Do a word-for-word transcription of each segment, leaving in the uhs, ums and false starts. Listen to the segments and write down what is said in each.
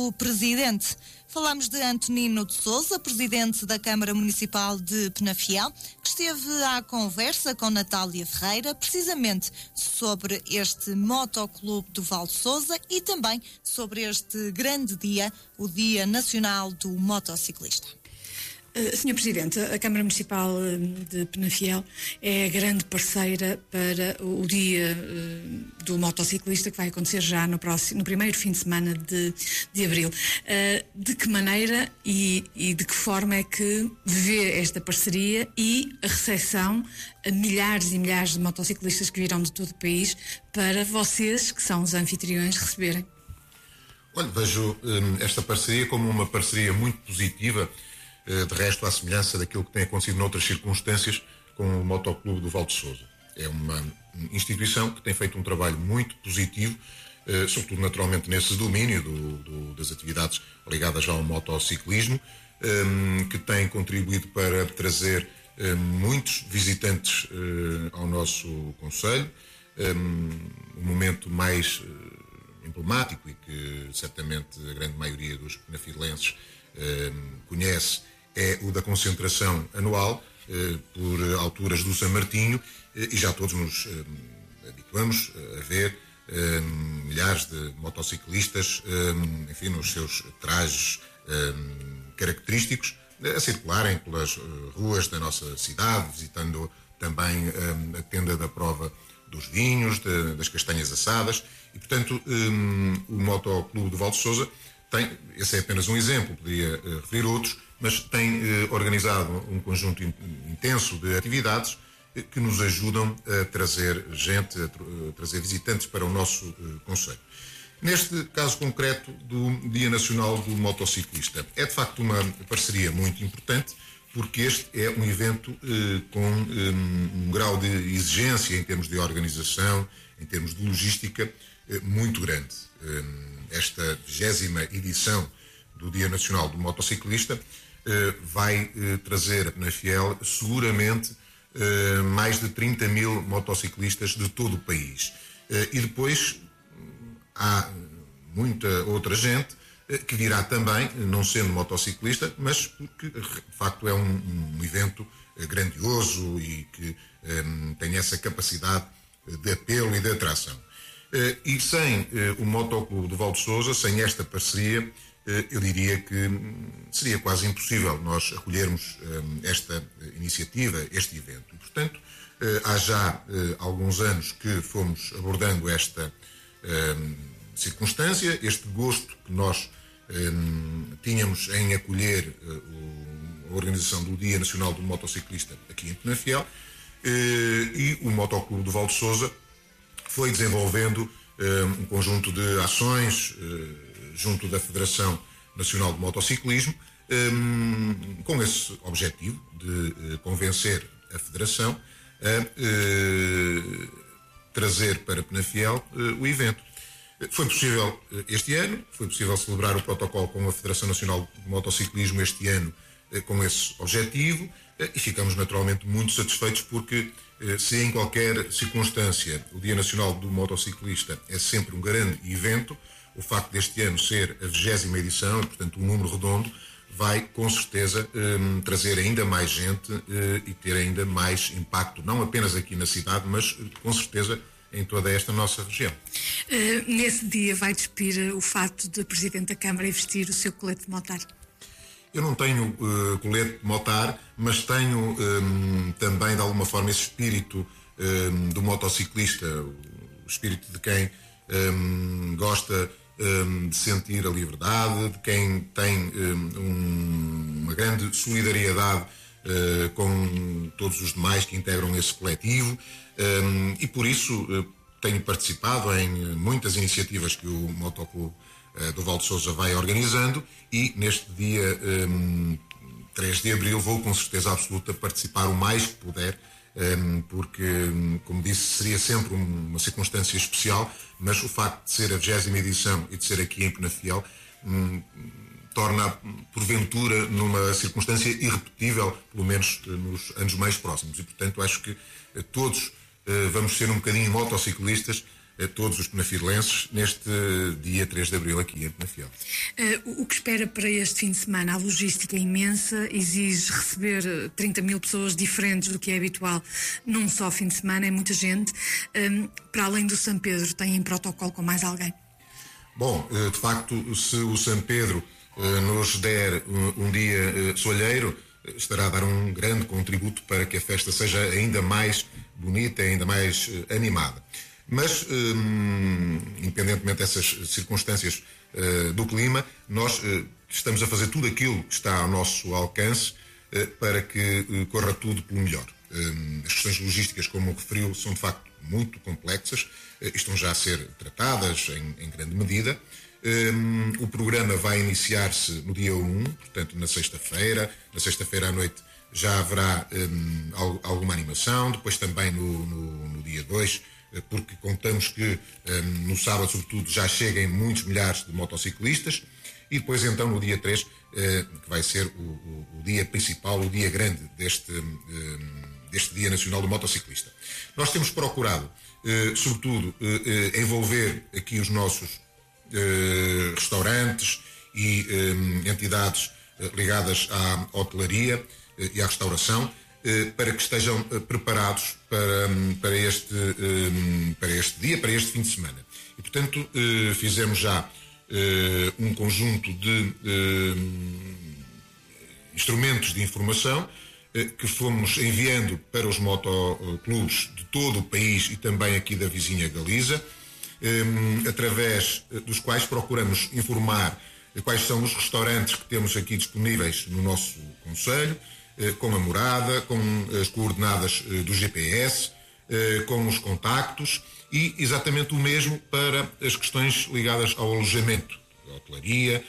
O presidente. Falamos de Antonino de Sousa, presidente da Câmara Municipal de Penafiel, que esteve à conversa com Natália Ferreira, precisamente sobre este motoclube do Val de Sousa e também sobre este grande dia, o Dia Nacional do Motociclista. Uh, senhor Presidente, a Câmara Municipal de Penafiel é a grande parceira para o Dia uh, do Motociclista, que vai acontecer já no, próximo, no primeiro fim de semana de, de abril. Uh, de que maneira e, e de que forma é que vê esta parceria e a recepção a milhares e milhares de motociclistas que virão de todo o país para vocês, que são os anfitriões, receberem? Olha, vejo um, esta parceria como uma parceria muito positiva. De resto, à semelhança daquilo que tem acontecido noutras circunstâncias com o Motoclube do Val de Sousa. É uma instituição que tem feito um trabalho muito positivo, eh, sobretudo naturalmente nesse domínio do, do, das atividades ligadas ao motociclismo, eh, que tem contribuído para trazer eh, muitos visitantes eh, ao nosso concelho. Eh, um momento mais eh, emblemático e que certamente a grande maioria dos penafilenses eh, conhece é o da concentração anual eh, por alturas do São Martinho eh, e já todos nos eh, habituamos a ver eh, milhares de motociclistas, eh, enfim, nos seus trajes eh, característicos, a circularem pelas eh, ruas da nossa cidade, visitando também eh, a tenda da prova dos vinhos, de, das castanhas assadas e, portanto, eh, o Motoclube do Val de Sousa tem, esse é apenas um exemplo, poderia uh, referir outros, mas tem uh, organizado um conjunto in, intenso de atividades uh, que nos ajudam a trazer gente, a, tra a trazer visitantes para o nosso uh, concelho. Neste caso concreto do Dia Nacional do Motociclista, é de facto uma parceria muito importante, porque este é um evento uh, com um, um grau de exigência em termos de organização, em termos de logística, uh, muito grande. Um, esta vigésima edição do Dia Nacional do Motociclista uh, vai uh, trazer a Penafiel seguramente uh, mais de trinta mil motociclistas de todo o país. Uh, e depois há muita outra gente uh, que virá também, não sendo motociclista, mas porque de facto é um, um evento uh, grandioso e que um, tem essa capacidade de apelo e de atração. Uh, e sem uh, o Motoclube do Val de Sousa, sem esta parceria, uh, eu diria que um, seria quase impossível nós acolhermos um, esta iniciativa, este evento. E, portanto, uh, há já uh, alguns anos que fomos abordando esta um, circunstância, este gosto que nós um, tínhamos em acolher uh, o, a organização do Dia Nacional do Motociclista aqui em Penafiel, uh, e o Motoclube do Val de Sousa foi desenvolvendo uh, um conjunto de ações uh, junto da Federação Nacional de Motociclismo, um, com esse objetivo de uh, convencer a Federação a uh, trazer para Penafiel uh, o evento. Foi possível uh, este ano, foi possível celebrar o protocolo com a Federação Nacional de Motociclismo este ano uh, com esse objetivo uh, e ficamos naturalmente muito satisfeitos porque se em qualquer circunstância o Dia Nacional do Motociclista é sempre um grande evento, o facto deste ano ser a vigésima edição, e portanto um número redondo, vai com certeza um, trazer ainda mais gente uh, e ter ainda mais impacto, não apenas aqui na cidade, mas com certeza em toda esta nossa região. Uh, nesse dia vai despir o fato de Presidente da Câmara vestir o seu colete de motar? Eu não tenho uh, colete de motar, mas tenho um, também, de alguma forma, esse espírito um, do motociclista, o espírito de quem um, gosta um, de sentir a liberdade, de quem tem um, uma grande solidariedade uh, com todos os demais que integram esse coletivo um, e, por isso, uh, tenho participado em muitas iniciativas que o Motoclube do Val de Sousa vai organizando e neste dia um, três de abril vou com certeza absoluta participar o mais que puder, um, porque, como disse, seria sempre uma circunstância especial, mas o facto de ser a vigésima edição e de ser aqui em Penafiel um, torna, porventura, numa circunstância irrepetível, pelo menos nos anos mais próximos. E, portanto, acho que todos uh, vamos ser um bocadinho motociclistas a todos os penafilenses neste dia três de abril aqui em Penafiel. Uh, o que espera para este fim de semana? A logística é imensa, exige receber trinta mil pessoas diferentes do que é habitual num só fim de semana, é muita gente. Um, para além do São Pedro, têm protocolo com mais alguém? Bom, de facto, se o São Pedro nos der um dia soalheiro, estará a dar um grande contributo para que a festa seja ainda mais bonita, ainda mais animada. Mas, independentemente dessas circunstâncias do clima, nós estamos a fazer tudo aquilo que está ao nosso alcance para que corra tudo pelo melhor. As questões logísticas, como referiu, são de facto muito complexas, estão já a ser tratadas em, em grande medida. Um, o programa vai iniciar-se no dia um, portanto na sexta-feira. Na sexta-feira à noite já haverá um, alguma animação, depois também no, no, no dia dois, porque contamos que um, no sábado, sobretudo, já cheguem muitos milhares de motociclistas, e depois então no dia três, uh, que vai ser o, o, o dia principal, o dia grande deste, um, deste Dia Nacional do Motociclista. Nós temos procurado, uh, sobretudo, uh, uh, envolver aqui os nossos Uh, restaurantes e um, entidades uh, ligadas à hotelaria uh, e à restauração, uh, para que estejam uh, preparados para, um, para, este, um, para este dia, para este fim de semana. E, portanto, uh, fizemos já uh, um conjunto de uh, instrumentos de informação uh, que fomos enviando para os motoclubes de todo o país e também aqui da vizinha Galiza, Um, através dos quais procuramos informar quais são os restaurantes que temos aqui disponíveis no nosso concelho, eh, com a morada, com as coordenadas eh, do G P S, eh, com os contactos, e exatamente o mesmo para as questões ligadas ao alojamento, a hotelaria,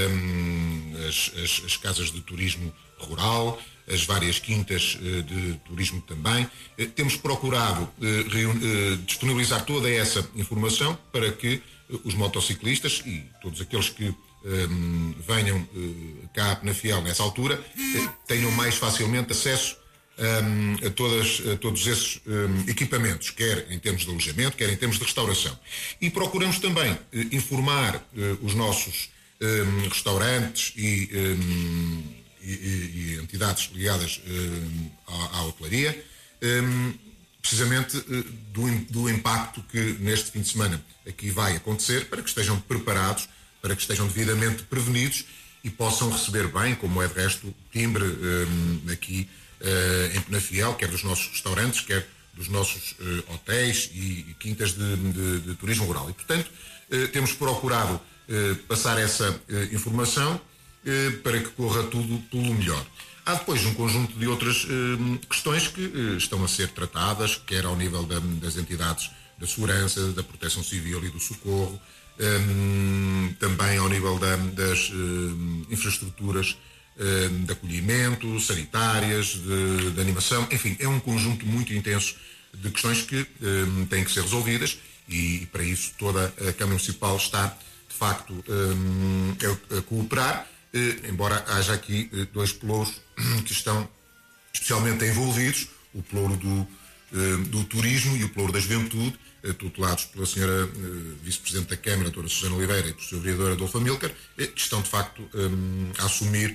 um, as, as, as casas de turismo rural, as várias quintas uh, de turismo também. Uh, temos procurado uh, reun- uh, disponibilizar toda essa informação para que uh, os motociclistas e todos aqueles que um, venham uh, cá a Penafiel nessa altura uh, tenham mais facilmente acesso um, a, todas, a todos esses um, equipamentos, quer em termos de alojamento, quer em termos de restauração. E procuramos também uh, informar uh, os nossos um, restaurantes e um, E, e, e entidades ligadas uh, à, à hotelaria, um, precisamente uh, do, do impacto que neste fim de semana aqui vai acontecer, para que estejam preparados, para que estejam devidamente prevenidos e possam receber bem, como é de resto o timbre um, aqui uh, em Penafiel, quer dos nossos restaurantes, quer dos nossos uh, hotéis e, e quintas de, de, de turismo rural. E, portanto, uh, temos procurado uh, passar essa uh, informação para que corra tudo pelo melhor. Há depois um conjunto de outras eh, questões que eh, estão a ser tratadas, quer ao nível da, das entidades da segurança, da proteção civil e do socorro, eh, também ao nível da, das eh, infraestruturas eh, de acolhimento, sanitárias, de, de animação, enfim, é um conjunto muito intenso de questões que eh, têm que ser resolvidas, e, e para isso toda a Câmara Municipal está, de facto, eh, a, a cooperar. Eh, embora haja aqui eh, dois pelouros que estão especialmente envolvidos, o pelouro do, eh, do turismo e o pelouro da juventude, eh, tutelados pela senhora eh, Vice-Presidente da Câmara, a doutora Susana Oliveira, e pelo senhor Vereador Adolfo Amílcar, eh, que estão de facto eh, a assumir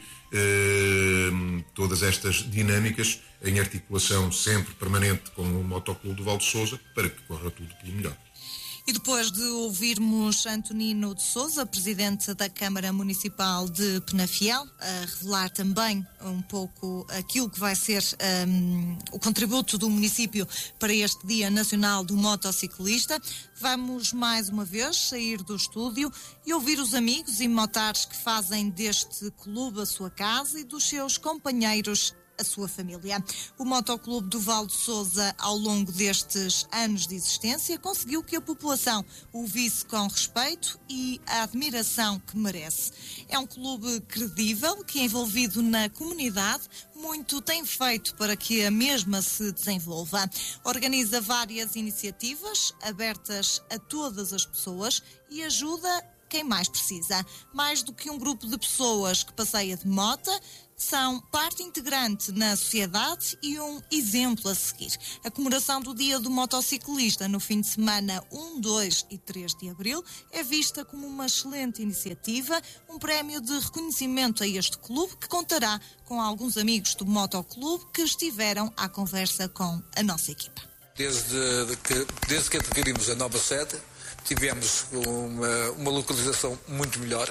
eh, todas estas dinâmicas em articulação sempre permanente com o Motoclube do Val de Sousa, para que corra tudo pelo melhor. E depois de ouvirmos Antonino de Sousa, presidente da Câmara Municipal de Penafiel, a revelar também um pouco aquilo que vai ser um, o contributo do município para este Dia Nacional do Motociclista, vamos mais uma vez sair do estúdio e ouvir os amigos e motares que fazem deste clube a sua casa e dos seus companheiros a sua família. O Motoclube do Val de Sousa, ao longo destes anos de existência, conseguiu que a população o visse com respeito e a admiração que merece. É um clube credível que, envolvido na comunidade, muito tem feito para que a mesma se desenvolva. Organiza várias iniciativas abertas a todas as pessoas e ajuda quem mais precisa. Mais do que um grupo de pessoas que passeia de mota, são parte integrante na sociedade e um exemplo a seguir. A comemoração do Dia do Motociclista no fim de semana um, dois e três de abril é vista como uma excelente iniciativa, um prémio de reconhecimento a este clube que contará com alguns amigos do Motoclube que estiveram à conversa com a nossa equipa. Desde que, desde que adquirimos a nova sede, tivemos uma, uma localização muito melhor.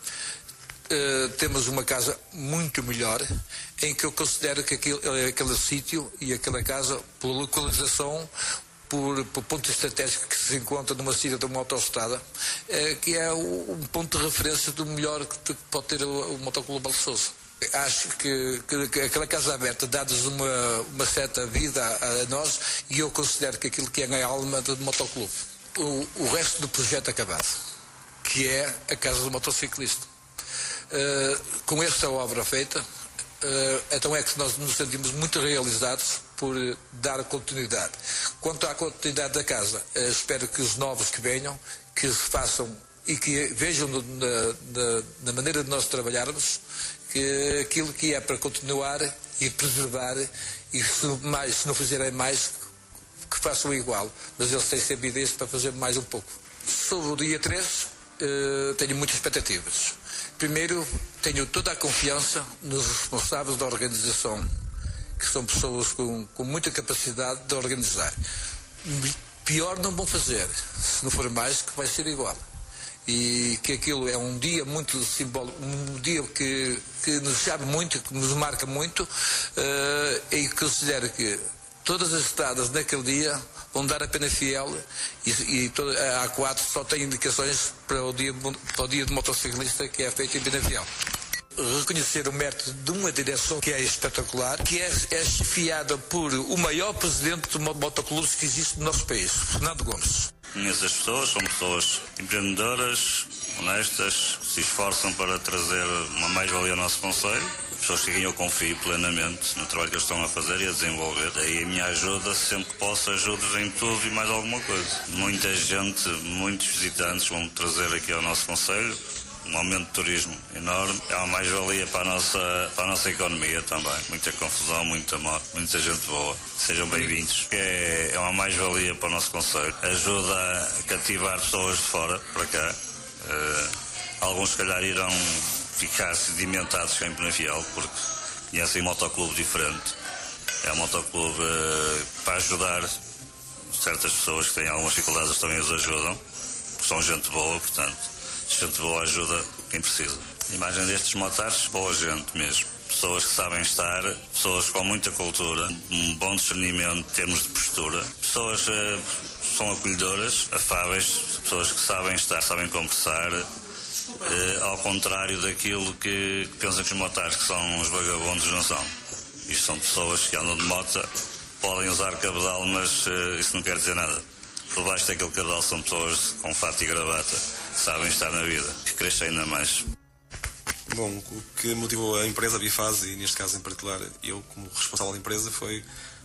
Uh, temos uma casa muito melhor, em que eu considero que aquele, aquele sítio e aquela casa, por localização, por, por ponto estratégico que se encontra numa cidade de uma autoestrada, uh, que é o, um ponto de referência do melhor que pode ter o, o Motoclube Val de Sousa. Acho que, que, que aquela casa aberta dá-nos uma, uma certa vida a, a nós, e eu considero que aquilo que é a alma do Motoclube. O, o resto do projeto acabado, que é a casa do motociclista. Uh, com esta obra feita, uh, então é que nós nos sentimos muito realizados por uh, dar continuidade. Quanto à continuidade da casa, uh, espero que os novos que venham, que façam e que vejam no, na, na, na maneira de nós trabalharmos, que aquilo que é para continuar e preservar, e se, mais, se não fizerem mais, que façam igual, mas eles têm sempre ideias para fazer mais um pouco. Sobre o dia três, uh, tenho muitas expectativas. Primeiro, tenho toda a confiança nos responsáveis da organização, que são pessoas com, com muita capacidade de organizar. Pior não vão fazer, se não for mais, que vai ser igual. E que aquilo é um dia muito simbólico, um dia que, que nos chama muito, que nos marca muito, uh, e considero que todas as estradas naquele dia vão dar a Penafiel, e, e toda, a A quatro só tem indicações para o, dia, para o dia do motociclista, que é feito em Penafiel. Reconhecer o mérito de uma direção que é espetacular, que é, é chefiada por o maior presidente de motoclubes que existe no nosso país, Fernando Gomes. Essas pessoas são pessoas empreendedoras, honestas, que se esforçam para trazer uma mais-valia ao nosso concelho. Pessoas que eu confio plenamente no trabalho que eles estão a fazer e a desenvolver. Daí a minha ajuda, sempre que posso, ajudo em tudo e mais alguma coisa. Muita gente, muitos visitantes vão trazer aqui ao nosso concelho. Um aumento de turismo enorme. É uma mais-valia para a nossa, para a nossa economia também. Muita confusão, muita morte, muita gente boa. Sejam bem-vindos. É, é uma mais-valia para o nosso concelho. Ajuda a cativar pessoas de fora para cá. Uh, alguns, se calhar, irão ficar sedimentados em Penafiel, porque conhecem um motoclube diferente. É um motoclube uh, para ajudar certas pessoas que têm algumas dificuldades, também os ajudam, porque são gente boa, portanto. Gente boa ajuda quem precisa. A imagem destes motares, boa gente mesmo. Pessoas que sabem estar, pessoas com muita cultura, um bom discernimento em termos de postura. Pessoas que são acolhedoras, afáveis, pessoas que sabem estar, sabem conversar, eh, ao contrário daquilo que, que pensam que os motares, que são os vagabundos, não são. Isto são pessoas que andam de mota, podem usar cabedal, mas eh, isso não quer dizer nada. Por baixo daquele cabedal são pessoas com fato e gravata, que sabem estar na vida, que crescem ainda mais. Bom, o que motivou a empresa, a Bifase, e neste caso em particular eu como responsável da empresa, foi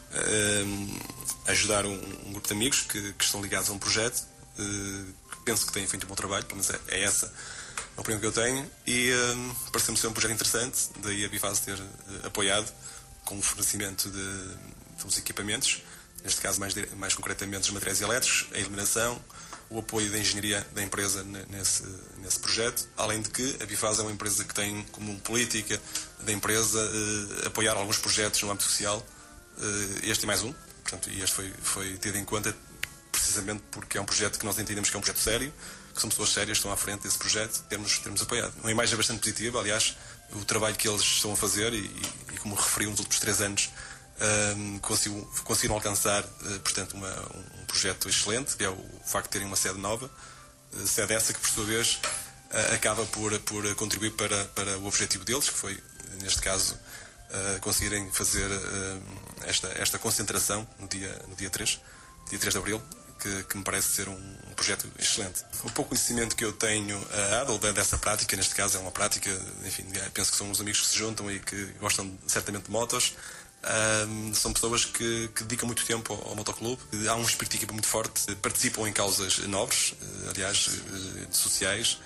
uh, ajudar um, um grupo de amigos que, que estão ligados a um projeto, uh, que penso que têm feito um bom trabalho, pelo menos é, é essa a opinião que eu tenho, e uh, pareceu-me ser um projeto interessante, daí a Bifase ter uh, apoiado com o fornecimento de, dos equipamentos, neste caso mais, mais concretamente os materiais elétricos, a iluminação, o apoio da engenharia da empresa nesse, nesse projeto, além de que a Bifase é uma empresa que tem como política da empresa eh, apoiar alguns projetos no âmbito social, eh, este é mais um, portanto, e este foi, foi tido em conta precisamente porque é um projeto que nós entendemos que é um projeto sério, que são pessoas sérias que estão à frente desse projeto, termos, termos apoiado. Uma imagem bastante positiva, aliás, o trabalho que eles estão a fazer e, e como referiu nos últimos três anos, Um, conseguiram, conseguiram alcançar uh, portanto uma, um projeto excelente, que é o facto de terem uma sede nova, uh, sede essa que por sua vez uh, acaba por, por contribuir para, para o objetivo deles, que foi neste caso uh, conseguirem fazer uh, esta, esta concentração no dia, no dia três, dia três de abril, que, que me parece ser um, um projeto excelente. O pouco conhecimento que eu tenho uh, dessa prática, neste caso é uma prática, enfim, penso que são uns amigos que se juntam e que gostam certamente de motos. Um, são pessoas que, que dedicam muito tempo ao, ao motoclube, há um espírito de equipa muito forte, participam em causas nobres, aliás, sociais,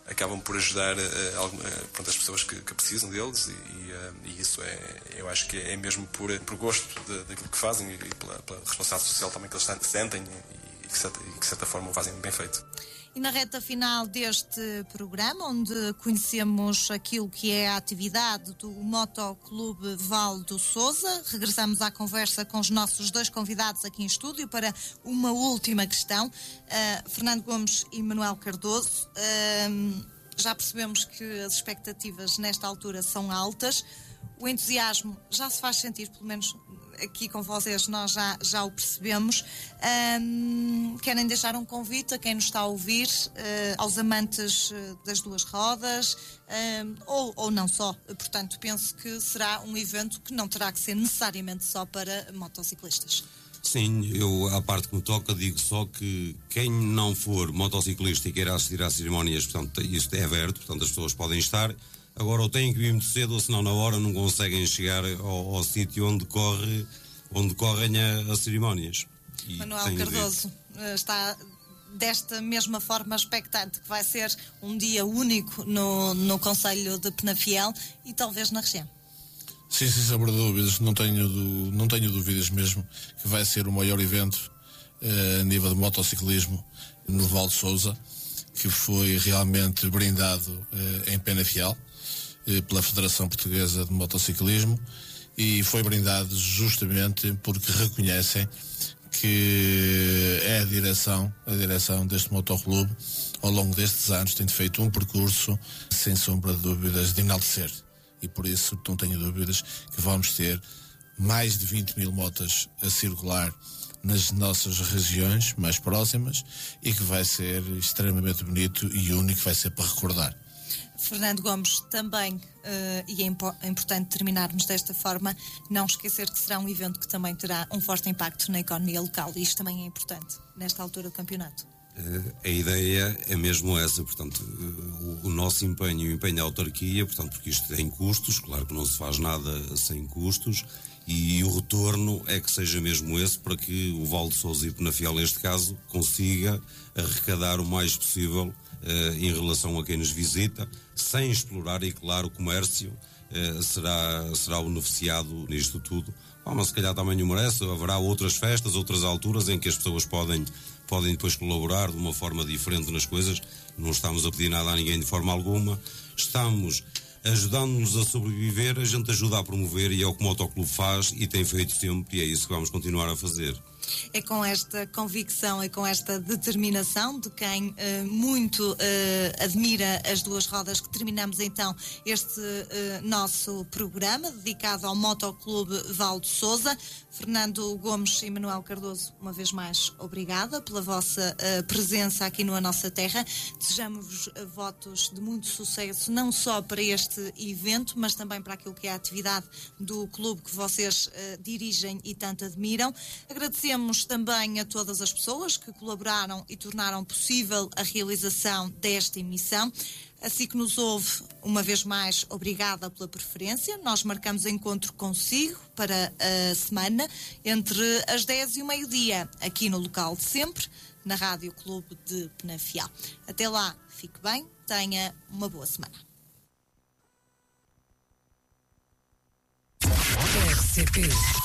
acabam por ajudar uh, alguma, uh, pronto, as pessoas que, que precisam deles e, uh, e isso é, eu acho que é mesmo por, por gosto de, daquilo que fazem e pela, pela responsabilidade social também que eles sentem e, e que, e que de certa forma o fazem bem feito. E na reta final deste programa, onde conhecemos aquilo que é a atividade do Motoclube Val do Sousa, regressamos à conversa com os nossos dois convidados aqui em estúdio para uma última questão. Uh, Fernando Gomes e Manuel Cardoso, uh, já percebemos que as expectativas nesta altura são altas, o entusiasmo já se faz sentir, pelo menos aqui com vocês nós já, já o percebemos. Um, querem deixar um convite a quem nos está a ouvir, uh, aos amantes uh, das duas rodas, um, ou, ou não só. Portanto, penso que será um evento que não terá que ser necessariamente só para motociclistas. Sim, eu, à parte que me toca, digo só que quem não for motociclista e queira assistir às cerimónias, portanto, isso é aberto, portanto, as pessoas podem estar. Agora, ou têm que vir muito cedo, ou senão na hora não conseguem chegar ao, ao sítio onde, corre, onde correm as cerimónias. E Manuel Cardoso está desta mesma forma expectante que vai ser um dia único no, no Concelho de Penafiel e talvez na região. Sim, sem sombra de dúvidas, não tenho, do, não tenho dúvidas mesmo que vai ser o maior evento eh, a nível de motociclismo no Val de Sousa, que foi realmente brindado eh, em Penafiel pela Federação Portuguesa de Motociclismo e foi brindado justamente porque reconhecem que é a direção, a direção deste motoclube ao longo destes anos tem feito um percurso sem sombra de dúvidas de enaltecer e por isso não tenho dúvidas que vamos ter mais de vinte mil motas a circular nas nossas regiões mais próximas e que vai ser extremamente bonito e único, vai ser para recordar. Fernando Gomes, também, uh, e é, impo- é importante terminarmos desta forma, não esquecer que será um evento que também terá um forte impacto na economia local e isto também é importante nesta altura do campeonato. Uh, a ideia é mesmo essa, portanto, uh, o, o nosso empenho e o empenho da autarquia, portanto, porque isto tem custos, claro que não se faz nada sem custos, e o retorno é que seja mesmo esse para que o Val de Sousa e Penafiel, neste caso, consiga arrecadar o mais possível Uh, em relação a quem nos visita, sem explorar, e claro, o comércio uh, será, será beneficiado nisto tudo. Ah, mas se calhar também o merece, haverá outras festas, outras alturas em que as pessoas podem, podem depois colaborar de uma forma diferente nas coisas. Não estamos a pedir nada a ninguém de forma alguma, estamos ajudando-nos a sobreviver, a gente ajuda a promover e é o que o Motoclube faz e tem feito sempre e é isso que vamos continuar a fazer. É com esta convicção e com esta determinação de quem uh, muito uh, admira as duas rodas que terminamos então este uh, nosso programa dedicado ao Motoclube Val de Sousa. Fernando Gomes e Manuel Cardoso, uma vez mais, obrigada pela vossa uh, presença aqui na nossa terra. Desejamos uh, votos de muito sucesso, não só para este evento, mas também para aquilo que é a atividade do clube que vocês uh, dirigem e tanto admiram. Agradecemos também a todas as pessoas que colaboraram e tornaram possível a realização desta emissão. Assim que nos ouve, uma vez mais, obrigada pela preferência. Nós marcamos encontro consigo para a semana, entre as dez e o meio-dia, aqui no local de sempre, na Rádio Clube de Penafiel. Até lá, fique bem, tenha uma boa semana. R C P